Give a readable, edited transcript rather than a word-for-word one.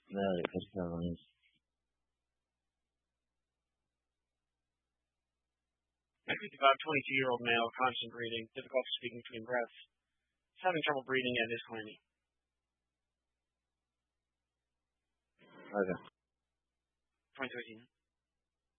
Dale, fuerza con eso. About 22-year-old male, constant breathing, difficulty speaking between breaths. He's having trouble breathing and is climbing. Okay. 2013.